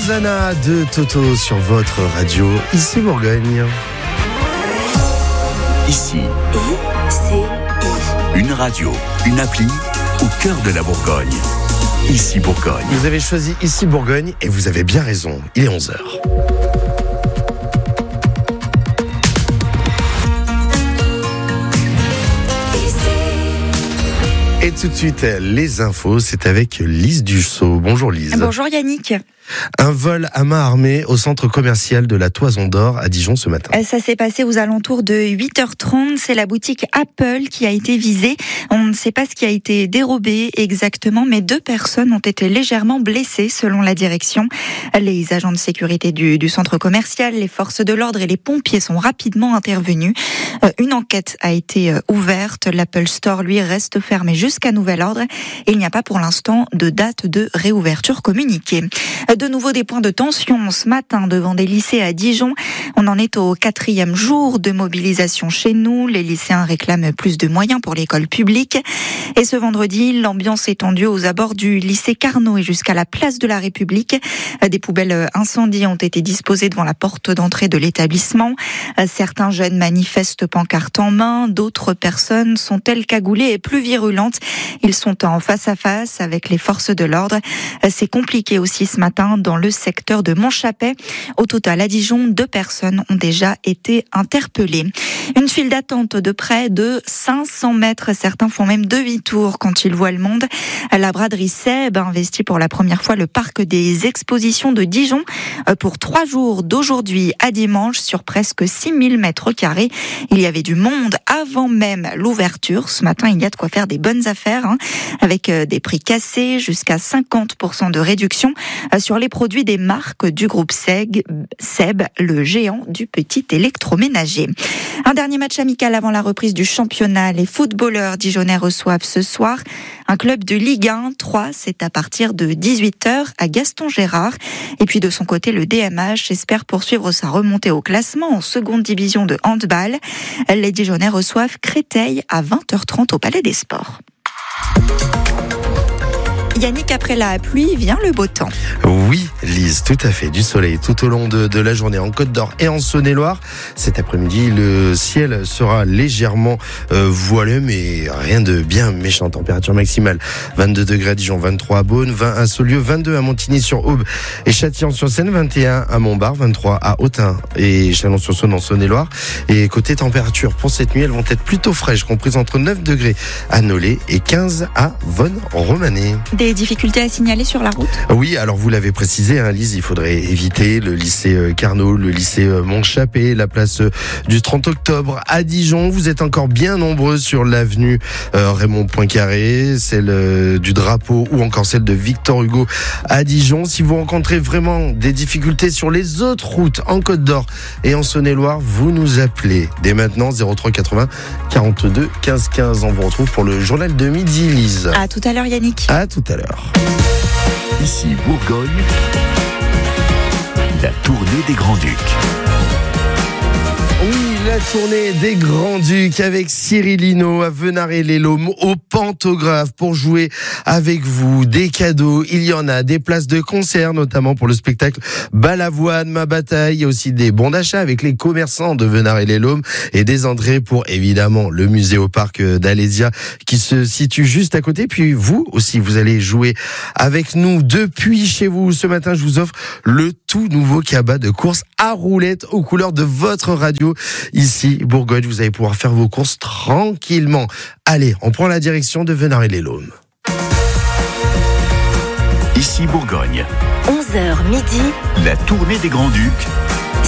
Rosanna de Toto sur votre radio, ici Bourgogne. Ici, une radio, une appli au cœur de la Bourgogne. Ici Bourgogne. Vous avez choisi Ici Bourgogne et vous avez bien raison, il est 11h. Et tout de suite, les infos, c'est avec Lise Dussault. Bonjour Lise. Bonjour Yannick. Un vol à main armée au centre commercial de la Toison d'Or à Dijon ce matin. Ça s'est passé aux alentours de 8h30. C'est la boutique Apple qui a été visée. On ne sait pas ce qui a été dérobé exactement, mais 2 personnes ont été légèrement blessées selon la direction. Les agents de sécurité du centre commercial, les forces de l'ordre et les pompiers sont rapidement intervenus. Une enquête a été ouverte. L'Apple Store, lui, reste fermé jusqu'à nouvel ordre. Et il n'y a pas pour l'instant de date de réouverture communiquée. De nouveau des points de tension ce matin devant des lycées à Dijon. On en est au 4e jour de mobilisation chez nous. Les lycéens réclament plus de moyens pour l'école publique. Et ce vendredi, l'ambiance est tendue aux abords du lycée Carnot et jusqu'à la place de la République. Des poubelles incendiées ont été disposées devant la porte d'entrée de l'établissement. Certains jeunes manifestent pancarte en main. D'autres personnes sont-elles cagoulées et plus virulentes. Ils sont en face à face avec les forces de l'ordre. C'est compliqué aussi ce matin dans le secteur de Montchapet. Au total, à Dijon, 2 personnes ont déjà été interpellées. Une file d'attente de près de 500 mètres. Certains font même demi-tour quand ils voient le monde. La braderie Seb investit pour la première fois le parc des expositions de Dijon pour 3 jours d'aujourd'hui à dimanche sur presque 6000 mètres carrés. Il y avait du monde avant même l'ouverture. Ce matin, il y a de quoi faire des bonnes affaires avec des prix cassés jusqu'à 50% de réduction sur les produits des marques du groupe Seb, le géant du petit électroménager. Un dernier match amical avant la reprise du championnat. Les footballeurs dijonnais reçoivent ce soir un club de Ligue 1. 3, c'est à partir de 18h à Gaston-Gérard. Et puis de son côté, le DMH espère poursuivre sa remontée au classement en seconde division de handball. Les Dijonnais reçoivent Créteil à 20h30 au Palais des Sports. Yannick, après la pluie, vient le beau temps. Oui, Lise, tout à fait. Du soleil tout au long de la journée en Côte d'Or et en Saône-et-Loire. Cet après-midi, le ciel sera légèrement voileux, mais rien de bien méchant. Température maximale 22 degrés à Dijon, 23 à Beaune, 20 à Saulieu, 22 à Montigny-sur-Aube et Châtillon-sur-Seine, 21 à Montbard, 23 à Autun et Chalon-sur-Saône en Saône-et-Loire. Et côté température, pour cette nuit, elles vont être plutôt fraîches, comprises entre 9 degrés à Nolay et 15 à Vonne-Romanée. Des difficultés à signaler sur la route ? Oui, alors vous l'avez précisé, Lise, il faudrait éviter le lycée Carnot, le lycée Montchapet, la place du 30 octobre à Dijon. Vous êtes encore bien nombreux sur l'avenue Raymond Poincaré, celle du Drapeau ou encore celle de Victor Hugo à Dijon. Si vous rencontrez vraiment des difficultés sur les autres routes en Côte d'Or et en Saône-et-Loire, vous nous appelez dès maintenant 03 80 42 15 15. On vous retrouve pour le journal de midi, Lise. À tout à l'heure, Yannick. À tout à l'heure. Ici Bourgogne, la tournée des Grands-Ducs. Oui, la tournée des Grands-Ducs avec Cyril Hinault à Venaré-les-Laumes au Pantographe pour jouer avec vous. Des cadeaux, il y en a, des places de concert notamment pour le spectacle Balavoine, ma bataille. Il y a aussi des bons d'achat avec les commerçants de Venaré-les-Laumes et des entrées pour évidemment le musée au parc d'Alésia qui se situe juste à côté. Puis vous aussi, vous allez jouer avec nous depuis chez vous. Ce matin, je vous offre le tout nouveau cabas de course à roulettes aux couleurs de votre radio. Ici, Bourgogne, vous allez pouvoir faire vos courses tranquillement. Allez, on prend la direction de Venaré-les-Laumes. Ici Bourgogne, 11h midi, la tournée des Grands-Ducs